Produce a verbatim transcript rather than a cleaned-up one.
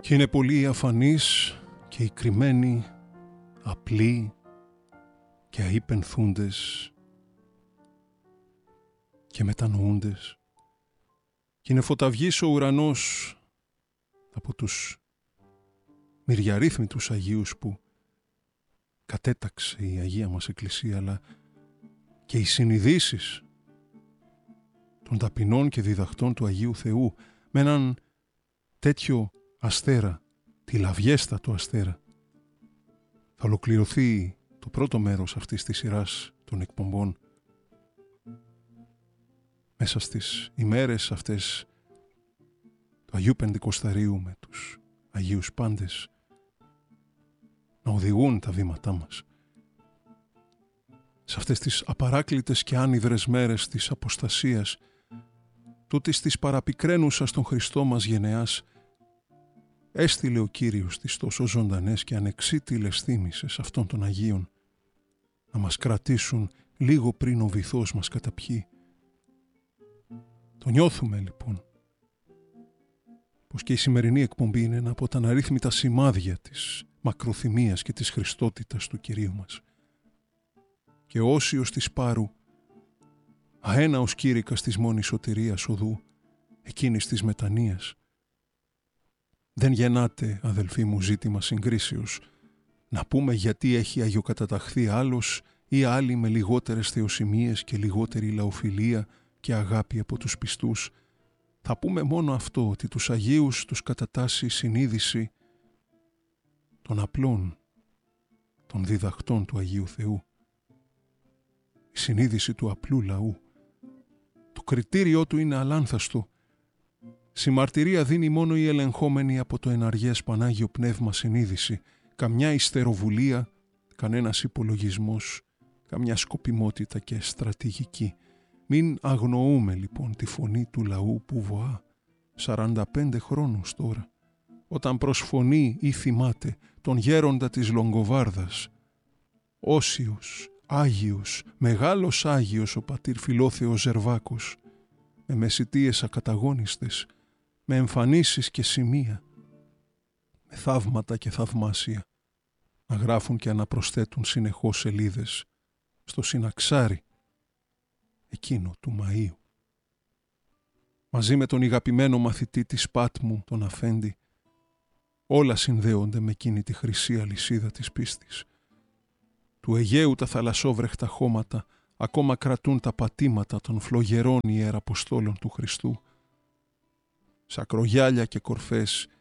Και είναι πολύ αφανείς και οι κρυμμένοι, απλοί και αείπενθούντες και μετανοούντες. Και είναι φωταυγής ο ουρανός από τους μυριαρύθμιτους Αγίους που κατέταξε η Αγία μας Εκκλησία, αλλά και οι συνειδήσεις των ταπεινών και διδαχτών του Αγίου Θεού με έναν τέτοιο αστέρα, τη λαβιέστατο αστέρα. Θα ολοκληρωθεί το πρώτο μέρος αυτής της σειράς των εκπομπών μέσα στις ημέρες αυτές του Αγίου Πεντηκοσταρίου με τους Αγίους Πάντες να οδηγούν τα βήματά μας σε αυτές τις απαράκλητες και άνυδρες μέρες της αποστασίας, τούτης της παραπικραίνουσας τον Χριστό μας γενεάς, έστειλε ο Κύριος τις τόσο ζωντανές και ανεξίτηλες θύμησες αυτών των Αγίων να μας κρατήσουν λίγο πριν ο βυθός μας καταπιεί. Το νιώθουμε λοιπόν πως και η σημερινή εκπομπή είναι ένα από τα αναρρύθμιτα σημάδια της μακροθυμίας και της Χριστότητας του Κυρίου μας. Και ο Όσιος της Πάρου, αέναος κήρυκας της μόνης σωτηρίας οδού, εκείνης της μετανοίας. Δεν γεννάται, αδελφοί μου, ζήτημα συγκρίσεως, να πούμε γιατί έχει αγιοκαταταχθεί άλλος ή άλλοι με λιγότερες θεοσημίες και λιγότερη λαοφιλία και αγάπη από τους πιστούς. Θα πούμε μόνο αυτό, ότι τους Αγίους τους κατατάσσει η συνείδηση των απλών, των διδαχτών του Αγίου Θεού. Η συνείδηση του απλού λαού. Το κριτήριό του είναι αλάνθαστο. Συμμαρτυρία δίνει μόνο η ελεγχόμενη από το εναργές Πανάγιο Πνεύμα συνείδηση, καμιά υστεροβουλία, κανένας υπολογισμός, καμιά σκοπιμότητα και στρατηγική. Μην αγνοούμε λοιπόν τη φωνή του λαού που βοά σαράντα πέντε χρόνους τώρα, όταν προσφωνεί ή θυμάται τον γέροντα της Λογκοβάρδας, Όσιος, Άγιος, μεγάλος Άγιος ο πατήρ Φιλόθεος Ζερβάκος, με μεσητείες ακαταγόνιστες, με εμφανίσεις και σημεία, με θαύματα και θαυμάσια, να γράφουν και να προσθέτουν συνεχώς σελίδες στο συναξάρι εκείνο του Μαΐου. Μαζί με τον ηγαπημένο μαθητή της Πάτμου, τον Αφέντη, όλα συνδέονται με εκείνη τη χρυσή αλυσίδα της πίστης. Του Αιγαίου τα θαλασσόβρεχτα χώματα ακόμα κρατούν τα πατήματα των φλογερών ιεραποστόλων του Χριστού. Σακρογιάλια και κορφές